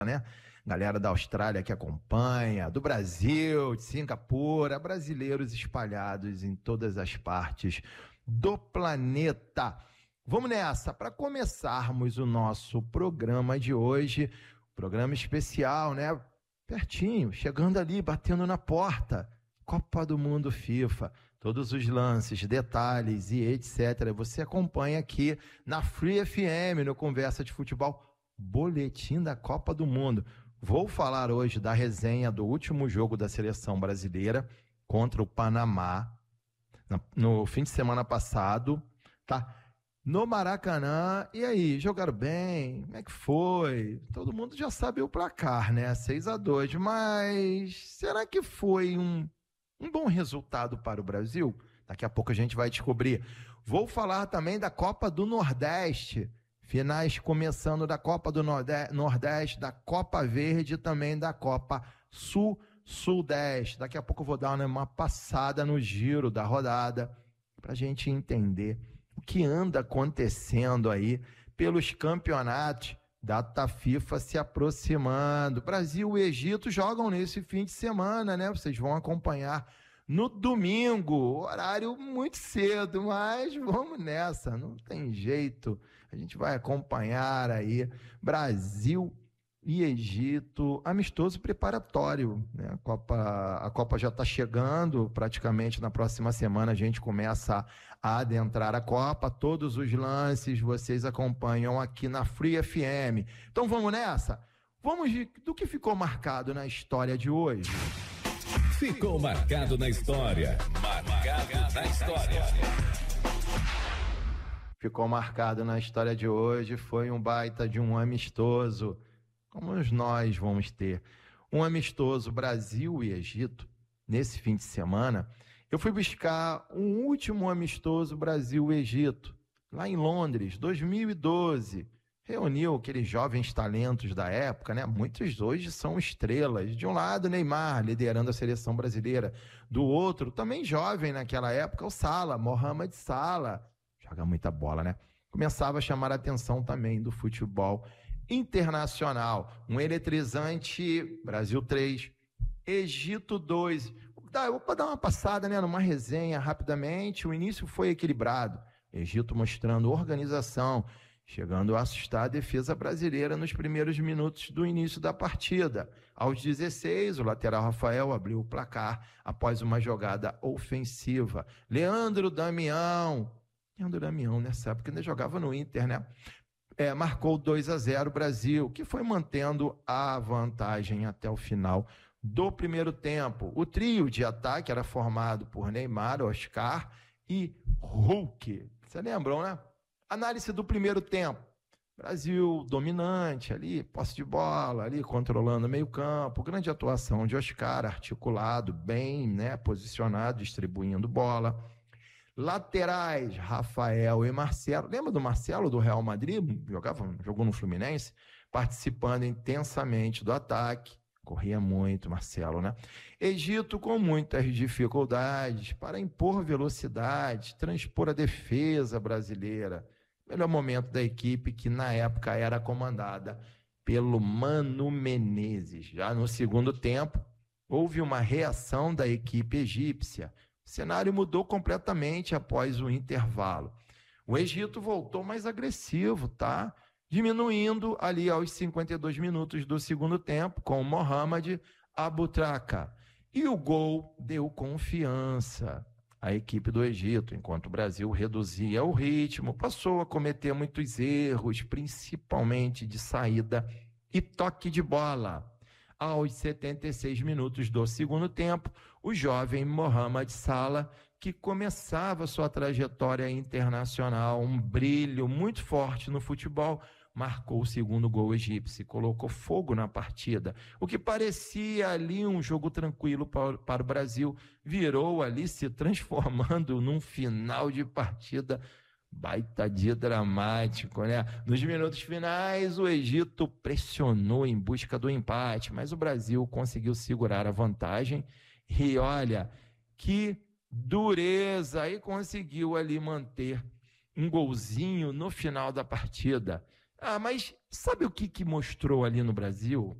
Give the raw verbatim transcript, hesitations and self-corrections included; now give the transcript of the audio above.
né? Galera da Austrália que acompanha, do Brasil, de Singapura, brasileiros espalhados em todas as partes do planeta. Vamos nessa, para começarmos o nosso programa de hoje, programa especial, né? Pertinho, chegando ali, batendo na porta. Copa do Mundo FIFA, todos os lances, detalhes e etcétera. Você acompanha aqui na Free F M, no Conversa de Futebol, Boletim da Copa do Mundo. Vou falar hoje da resenha do último jogo da seleção brasileira contra o Panamá, no fim de semana passado, tá? No Maracanã. E aí, jogaram bem? Como é que foi? Todo mundo já sabe o placar, né? seis a dois, mas será que foi um, um bom resultado para o Brasil? Daqui a pouco a gente vai descobrir. Vou falar também da Copa do Nordeste. Finais começando da Copa do Nordeste, da Copa Verde e também da Copa Sul-Sudeste. Daqui a pouco eu vou dar uma passada no giro da rodada para a gente entender o que anda acontecendo aí pelos campeonatos. Data FIFA se aproximando. Brasil e Egito jogam nesse fim de semana, né? Vocês vão acompanhar no domingo, horário muito cedo, mas vamos nessa, não tem jeito. A gente vai acompanhar aí Brasil e Egito, amistoso preparatório, né? A Copa, a Copa já está chegando, praticamente na próxima semana a gente começa a adentrar a Copa, todos os lances vocês acompanham aqui na Free F M. Então vamos nessa? Vamos de, do que ficou marcado na história de hoje. Ficou marcado na história. Marcado na história. Ficou marcado na história de hoje. Foi um baita de um amistoso, como nós vamos ter. Um amistoso Brasil e Egito, nesse fim de semana. Eu fui buscar um último amistoso Brasil e Egito, lá em Londres, dois mil e doze. Reuniu aqueles jovens talentos da época, né? Muitos hoje são estrelas. De um lado, Neymar, liderando a seleção brasileira. Do outro, também jovem naquela época, o Salah, Mohamed Salah. Joga muita bola, né? Começava a chamar a atenção também do futebol internacional. Um eletrizante Brasil três, Egito dois. Eu vou dar uma passada, né, numa resenha rapidamente. O início foi equilibrado. Egito mostrando organização, chegando a assustar a defesa brasileira nos primeiros minutos do início da partida. Aos dezesseis, o lateral Rafael abriu o placar após uma jogada ofensiva. Leandro Damião, Leandro Damião nessa época ainda jogava no Inter, né? É, marcou dois a zero Brasil, que foi mantendo a vantagem até o final do primeiro tempo. O trio de ataque era formado por Neymar, Oscar e Hulk. Vocês lembram, né? Análise do primeiro tempo. Brasil dominante ali, posse de bola ali, controlando o meio campo. Grande atuação de Oscar, articulado, bem, né, posicionado, distribuindo bola. Laterais, Rafael e Marcelo. Lembra do Marcelo do Real Madrid? Jogava, jogou no Fluminense, participando intensamente do ataque. Corria muito, Marcelo, né? Egito com muitas dificuldades para impor velocidade, transpor a defesa brasileira. Melhor momento da equipe, que na época era comandada pelo Mano Menezes. Já no segundo tempo, houve uma reação da equipe egípcia. O cenário mudou completamente após o intervalo. O Egito voltou mais agressivo, tá? Diminuindo ali aos cinquenta e dois minutos do segundo tempo, com o Mohamed Abutraka. E o gol deu confiança à equipe do Egito, enquanto o Brasil reduzia o ritmo, passou a cometer muitos erros, principalmente de saída e toque de bola. Aos setenta e seis minutos do segundo tempo, o jovem Mohamed Salah, que começava sua trajetória internacional, um brilho muito forte no futebol, marcou o segundo gol egípcio, colocou fogo na partida. O que parecia ali um jogo tranquilo para, para o Brasil, virou ali se transformando num final de partida baita dia dramático, né? Nos minutos finais, o Egito pressionou em busca do empate, mas o Brasil conseguiu segurar a vantagem e olha, que dureza, e conseguiu ali manter um golzinho no final da partida. Ah, mas sabe o que, que mostrou ali no Brasil?